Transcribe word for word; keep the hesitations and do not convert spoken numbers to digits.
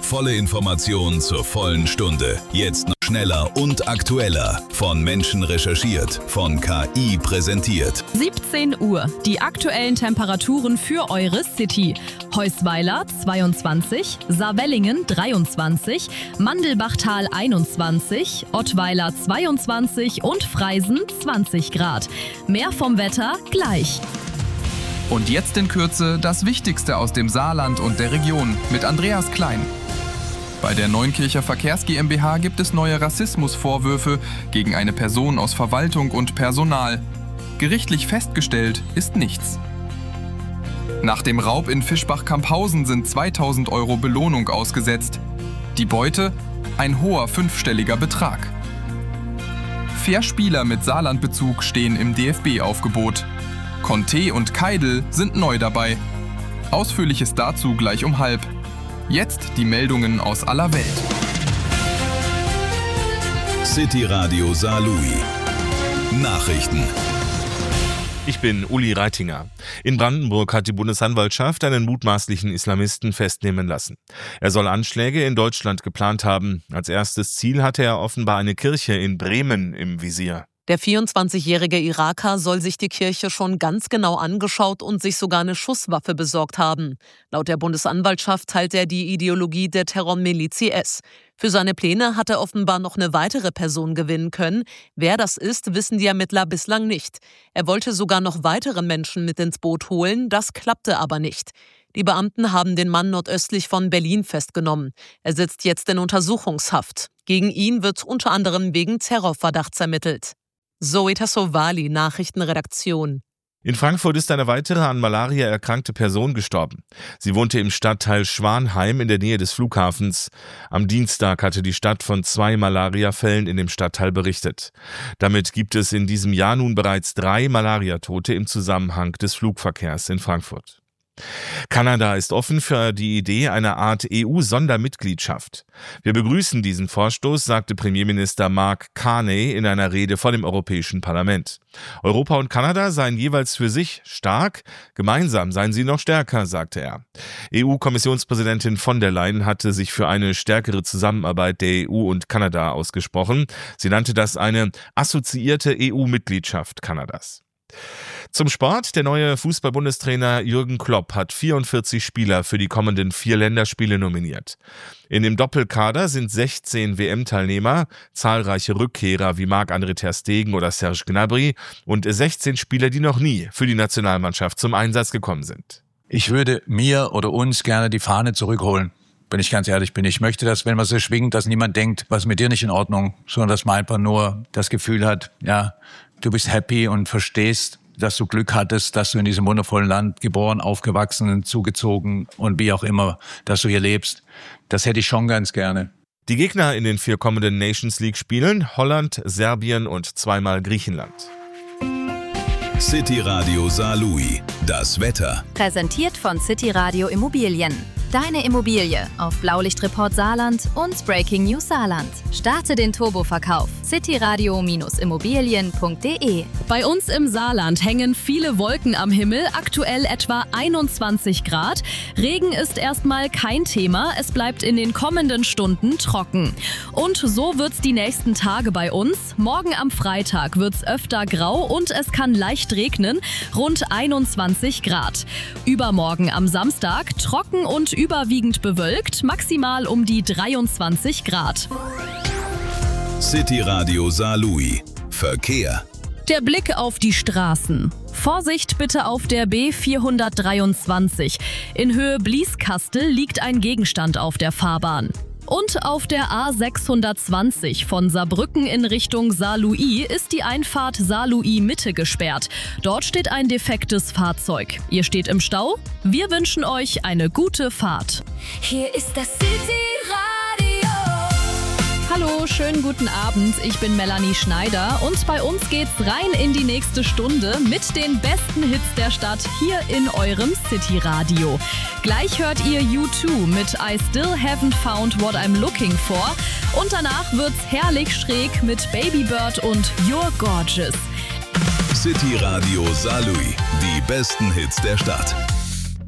volle Information zur vollen Stunde. Jetzt noch schneller und aktueller. Von Menschen recherchiert, von K I präsentiert. siebzehn Uhr. Die aktuellen Temperaturen für eure City. Heusweiler zweiundzwanzig, Saarwellingen dreiundzwanzig, Mandelbachtal einundzwanzig, Ottweiler zweiundzwanzig und Freisen zwanzig Grad. Mehr vom Wetter gleich. Und jetzt in Kürze das Wichtigste aus dem Saarland und der Region mit Andreas Klein. Bei der Neunkircher Verkehrs GmbH gibt es neue Rassismusvorwürfe gegen eine Person aus Verwaltung und Personal. Gerichtlich festgestellt ist nichts. Nach dem Raub in Fischbach-Camphausen sind zweitausend Euro Belohnung ausgesetzt. Die Beute? Ein hoher fünfstelliger Betrag. Vier Spieler mit Saarlandbezug stehen im D F B-Aufgebot. Conte und Keidel sind neu dabei. Ausführliches dazu gleich um halb. Jetzt die Meldungen aus aller Welt. City Radio Saarlouis. Nachrichten. Ich bin Uli Reitinger. In Brandenburg hat die Bundesanwaltschaft einen mutmaßlichen Islamisten festnehmen lassen. Er soll Anschläge in Deutschland geplant haben. Als erstes Ziel hatte er offenbar eine Kirche in Bremen im Visier. Der vierundzwanzigjährige Iraker soll sich die Kirche schon ganz genau angeschaut und sich sogar eine Schusswaffe besorgt haben. Laut der Bundesanwaltschaft teilt er die Ideologie der Terrormiliz I S. Für seine Pläne hat er offenbar noch eine weitere Person gewinnen können. Wer das ist, wissen die Ermittler bislang nicht. Er wollte sogar noch weitere Menschen mit ins Boot holen, das klappte aber nicht. Die Beamten haben den Mann nordöstlich von Berlin festgenommen. Er sitzt jetzt in Untersuchungshaft. Gegen ihn wird unter anderem wegen Terrorverdachts ermittelt. Zoe Tassovali, Nachrichtenredaktion. In Frankfurt ist eine weitere an Malaria erkrankte Person gestorben. Sie wohnte im Stadtteil Schwanheim in der Nähe des Flughafens. Am Dienstag hatte die Stadt von zwei Malariafällen in dem Stadtteil berichtet. Damit gibt es in diesem Jahr nun bereits drei Malariatote im Zusammenhang des Flugverkehrs in Frankfurt. Kanada ist offen für die Idee einer Art E U-Sondermitgliedschaft. Wir begrüßen diesen Vorstoß, sagte Premierminister Mark Carney in einer Rede vor dem Europäischen Parlament. Europa und Kanada seien jeweils für sich stark, gemeinsam seien sie noch stärker, sagte er. E U-Kommissionspräsidentin von der Leyen hatte sich für eine stärkere Zusammenarbeit der E U und Kanada ausgesprochen. Sie nannte das eine assoziierte E U-Mitgliedschaft Kanadas. Zum Sport. Der neue Fußball-Bundestrainer Jürgen Klopp hat vierundvierzig Spieler für die kommenden vier Länderspiele nominiert. In dem Doppelkader sind sechzehn W M-Teilnehmer, zahlreiche Rückkehrer wie Marc-André ter Stegen oder Serge Gnabry und sechzehn Spieler, die noch nie für die Nationalmannschaft zum Einsatz gekommen sind. Ich würde mir oder uns gerne die Fahne zurückholen. Wenn ich ganz ehrlich bin. Ich möchte, dass, wenn man so schwingt, dass niemand denkt, was ist mit dir nicht in Ordnung, sondern dass man einfach nur das Gefühl hat, ja, du bist happy und verstehst, dass du Glück hattest, dass du in diesem wundervollen Land geboren, aufgewachsen, zugezogen und wie auch immer, dass du hier lebst. Das hätte ich schon ganz gerne. Die Gegner in den vier kommenden Nations League-Spielen: Holland, Serbien und zweimal Griechenland. City Radio Saarlouis. Das Wetter. Präsentiert von City Radio Immobilien. Deine Immobilie auf Blaulichtreport Saarland und Breaking News Saarland. Starte den Turboverkauf. cityradio Immobilien punkt de. Bei uns im Saarland hängen viele Wolken am Himmel, aktuell etwa einundzwanzig Grad. Regen ist erstmal kein Thema, es bleibt in den kommenden Stunden trocken. Und so wird's die nächsten Tage bei uns. Morgen am Freitag wird's öfter grau und es kann leicht regnen, rund einundzwanzig Grad. Übermorgen am Samstag trocken und überwiegend bewölkt, maximal um die dreiundzwanzig Grad. City Radio Saarlouis. Verkehr. Der Blick auf die Straßen. Vorsicht bitte auf der B vierhundertdreiundzwanzig. In Höhe Blieskastel liegt ein Gegenstand auf der Fahrbahn. Und auf der A sechshundertzwanzig von Saarbrücken in Richtung Saarlouis ist die Einfahrt Saarlouis Mitte gesperrt. Dort steht ein defektes Fahrzeug. Ihr steht im Stau? Wir wünschen euch eine gute Fahrt. Hier ist das City Radio. Hallo, schönen guten Abend. Ich bin Melanie Schneider und bei uns geht's rein in die nächste Stunde mit den besten Hits der Stadt hier in eurem City Radio. Gleich hört ihr U zwei mit I Still Haven't Found What I'm Looking For und danach wird's herrlich schräg mit Babybird und You're Gorgeous. City Radio Saarlouis, die besten Hits der Stadt.